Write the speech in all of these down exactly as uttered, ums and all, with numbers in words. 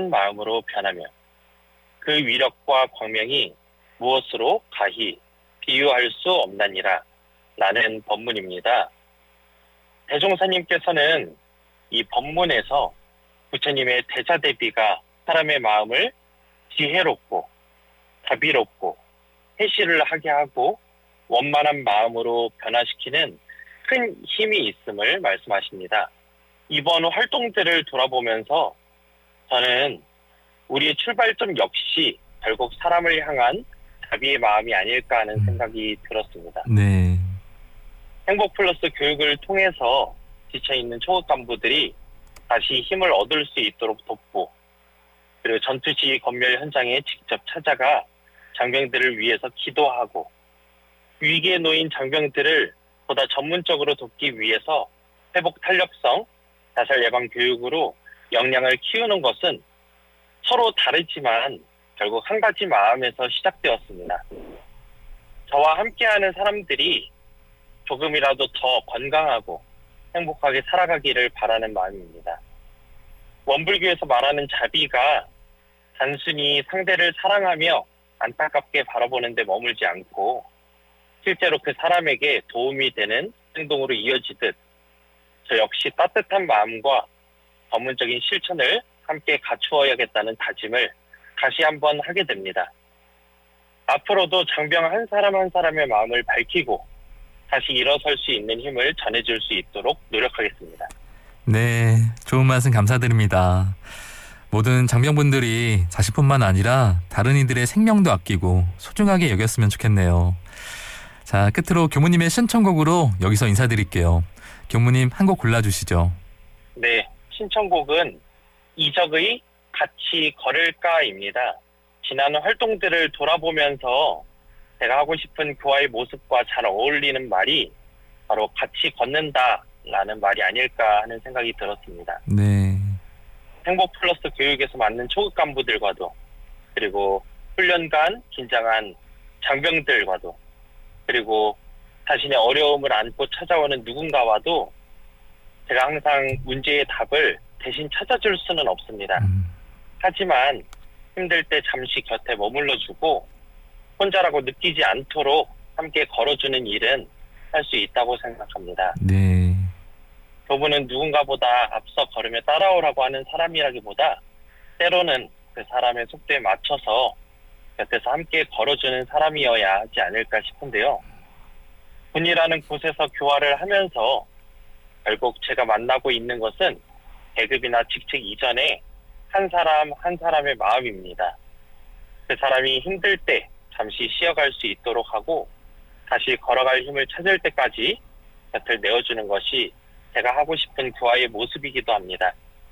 따뜻한 마음으로 변하며 그 위력과 광명이 무엇으로 가히 비유할 수 없나니라 라는 법문입니다. 대종사님께서는 이 법문에서 부처님의 대자대비가 사람의 마음을 지혜롭고 자비롭고 해시를 하게 하고 원만한 마음으로 변화시키는 큰 힘이 있음을 말씀하십니다. 이번 활동들을 돌아보면서 저는 우리의 출발점 역시 결국 사람을 향한 자비의 마음이 아닐까 하는 생각이 들었습니다. 네. 행복 플러스 교육을 통해서 지쳐있는 초급 간부들이 다시 힘을 얻을 수 있도록 돕고, 그리고 전투시 검열 현장에 직접 찾아가 장병들을 위해서 기도하고, 위기에 놓인 장병들을 보다 전문적으로 돕기 위해서 회복 탄력성, 자살 예방 교육으로 역량을 키우는 것은 서로 다르지만 결국 한 가지 마음에서 시작되었습니다. 저와 함께하는 사람들이 조금이라도 더 건강하고 행복하게 살아가기를 바라는 마음입니다. 원불교에서 말하는 자비가 단순히 상대를 사랑하며 안타깝게 바라보는 데 머물지 않고 실제로 그 사람에게 도움이 되는 행동으로 이어지듯 저 역시 따뜻한 마음과 전문적인 실천을 함께 갖추어야겠다는 다짐을 다시 한번 하게 됩니다. 앞으로도 장병 한 사람 한 사람의 마음을 밝히고 다시 일어설 수 있는 힘을 전해줄 수 있도록 노력하겠습니다. 네, 좋은 말씀 감사드립니다. 모든 장병분들이 자신뿐만 아니라 다른 이들의 생명도 아끼고 소중하게 여겼으면 좋겠네요. 자, 끝으로 교무님의 신청곡으로 여기서 인사드릴게요. 교무님 한 곡 골라주시죠. 네, 신청곡은 이적의 같이 걸을까입니다. 지난 활동들을 돌아보면서 제가 하고 싶은 교화의 모습과 잘 어울리는 말이 바로 같이 걷는다라는 말이 아닐까 하는 생각이 들었습니다. 네. 행복 플러스 교육에서 맡는 초급 간부들과도, 그리고 훈련간 긴장한 장병들과도, 그리고 자신의 어려움을 안고 찾아오는 누군가와도 제가 항상 문제의 답을 대신 찾아줄 수는 없습니다. 음. 하지만 힘들 때 잠시 곁에 머물러주고 혼자라고 느끼지 않도록 함께 걸어주는 일은 할 수 있다고 생각합니다. 네. 교부는 누군가보다 앞서 걸으며 따라오라고 하는 사람이라기보다 때로는 그 사람의 속도에 맞춰서 곁에서 함께 걸어주는 사람이어야 하지 않을까 싶은데요. 군이라는 곳에서 교화를 하면서 결국 제가 만나고 있는 것은 계급이나 직책 이전에 한 사람 한 사람의 마음입니다. 그 사람이 힘들 때 잠시 쉬어갈 수 있도록 하고 다시 걸어갈 힘을 찾을 때까지 곁을 내어주는 것이 제가 하고 싶은 교화의 모습이기도 합니다.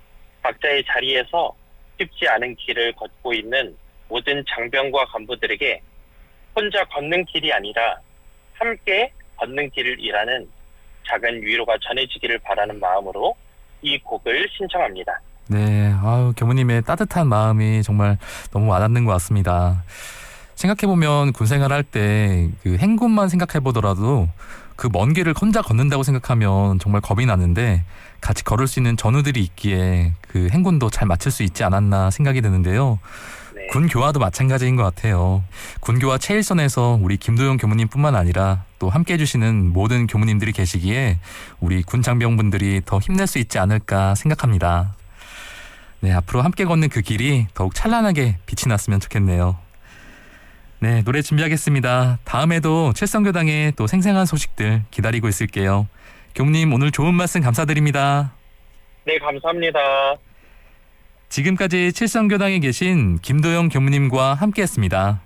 각자의 자리에서 쉽지 않은 길을 걷고 있는 모든 장병과 간부들에게 혼자 걷는 길이 아니라 함께 걷는 길이라는 작은 위로가 전해지기를 바라는 마음으로 이 곡을 신청합니다. 네, 아유, 교무님의 따뜻한 마음이 정말 너무 와닿는 것 같습니다. 생각해보면 군생활 할 때 그 행군만 생각해보더라도 그 먼 길을 혼자 걷는다고 생각하면 정말 겁이 나는데 같이 걸을 수 있는 전우들이 있기에 그 행군도 잘 마칠 수 있지 않았나 생각이 드는데요. 네. 군교화도 마찬가지인 것 같아요. 군교화 최일선에서 우리 김도영 교무님뿐만 아니라 또 함께해 주시는 모든 교무님들이 계시기에 우리 군장병분들이 더 힘낼 수 있지 않을까 생각합니다. 네, 앞으로 함께 걷는 그 길이 더욱 찬란하게 빛이 났으면 좋겠네요. 네, 노래 준비하겠습니다. 다음에도 칠성교당의 또 생생한 소식들 기다리고 있을게요. 교무님 오늘 좋은 말씀 감사드립니다. 네, 감사합니다. 지금까지 칠성교당에 계신 김도영 교무님과 함께했습니다.